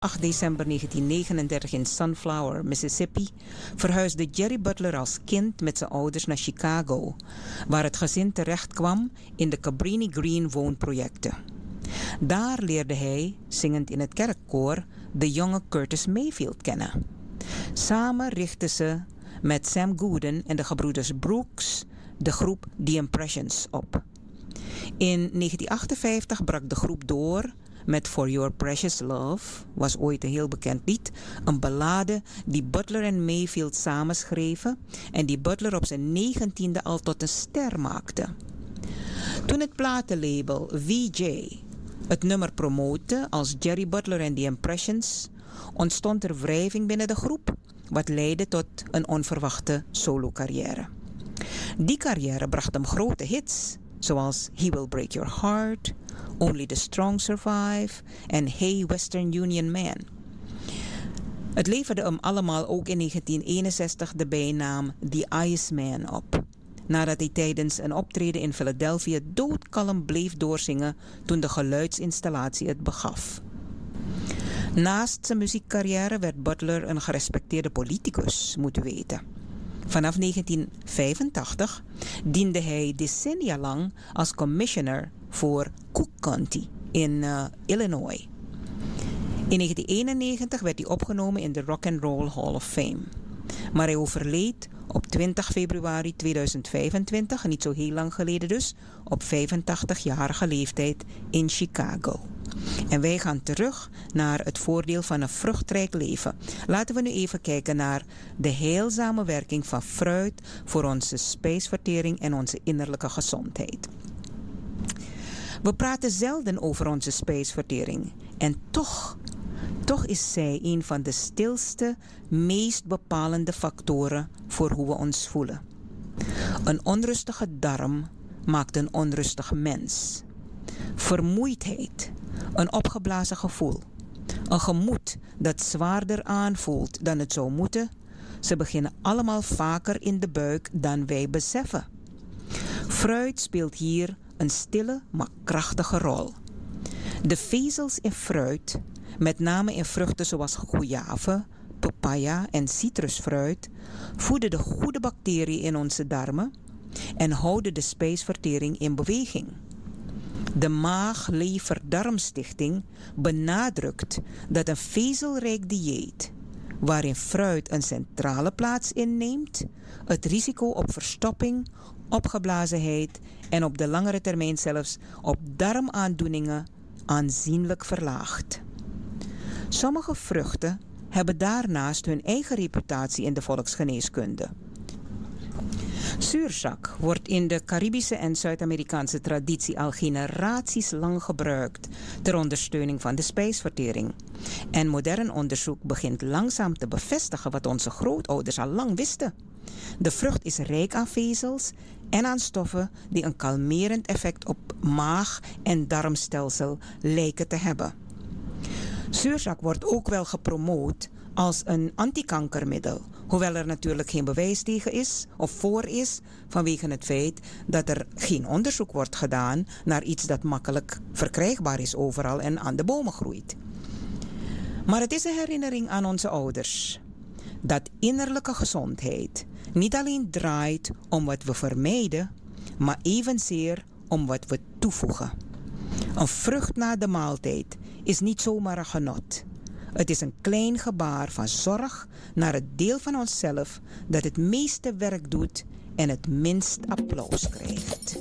8 december 1939 in Sunflower, Mississippi, verhuisde Jerry Butler als kind met zijn ouders naar Chicago, waar het gezin terecht kwam in de Cabrini Green woonprojecten. Daar leerde hij, zingend in het kerkkoor, de jonge Curtis Mayfield kennen. Samen richtten ze met Sam Gooden en de gebroeders Brooks de groep The Impressions op. In 1958 brak de groep door met For Your Precious Love, was ooit een heel bekend lied, een ballade die Butler en Mayfield samenschreven en die Butler op zijn 19e al tot een ster maakte. Toen het platenlabel VJ het nummer promote als Jerry Butler en The Impressions, ontstond er wrijving binnen de groep, wat leidde tot een onverwachte solo-carrière. Die carrière bracht hem grote hits, zoals He Will Break Your Heart, Only the Strong Survive en Hey Western Union Man. Het leverde hem allemaal ook in 1961 de bijnaam The Iceman op, nadat hij tijdens een optreden in Philadelphia doodkalm bleef doorzingen toen de geluidsinstallatie het begaf. Naast zijn muziekcarrière werd Butler een gerespecteerde politicus, moet u weten. Vanaf 1985 diende hij decennia lang als commissioner voor Cook County in Illinois. In 1991 werd hij opgenomen in de Rock and Roll Hall of Fame. Maar hij overleed op 20 februari 2025, niet zo heel lang geleden dus, op 85-jarige leeftijd in Chicago. En wij gaan terug naar het voordeel van een vruchtrijk leven. Laten we nu even kijken naar de heilzame werking van fruit voor onze spijsvertering en onze innerlijke gezondheid. We praten zelden over onze spijsvertering en toch is zij een van de stilste, meest bepalende factoren voor hoe we ons voelen. Een onrustige darm maakt een onrustig mens. Vermoeidheid, een opgeblazen gevoel, een gemoed dat zwaarder aanvoelt dan het zou moeten, ze beginnen allemaal vaker in de buik dan wij beseffen. Fruit speelt hier een stille maar krachtige rol. De vezels in fruit, met name in vruchten zoals goeave, papaya en citrusfruit, voeden de goede bacteriën in onze darmen en houden de spijsvertering in beweging. De Maag-Lever-Darmstichting benadrukt dat een vezelrijk dieet, waarin fruit een centrale plaats inneemt, het risico op verstopping, opgeblazenheid en op de langere termijn zelfs op darmaandoeningen aanzienlijk verlaagt. Sommige vruchten hebben daarnaast hun eigen reputatie in de volksgeneeskunde. Zuurzak wordt in de Caribische en Zuid-Amerikaanse traditie al generaties lang gebruikt ter ondersteuning van de spijsvertering. En modern onderzoek begint langzaam te bevestigen wat onze grootouders al lang wisten. De vrucht is rijk aan vezels en aan stoffen die een kalmerend effect op maag- en darmstelsel lijken te hebben. Zuurzak wordt ook wel gepromoot als een antikankermiddel, hoewel er natuurlijk geen bewijs tegen is of voor is, vanwege het feit dat er geen onderzoek wordt gedaan naar iets dat makkelijk verkrijgbaar is overal en aan de bomen groeit. Maar het is een herinnering aan onze ouders dat innerlijke gezondheid niet alleen draait om wat we vermijden, maar evenzeer om wat we toevoegen. Een vrucht na de maaltijd is niet zomaar een genot. Het is een klein gebaar van zorg naar het deel van onszelf dat het meeste werk doet en het minst applaus krijgt.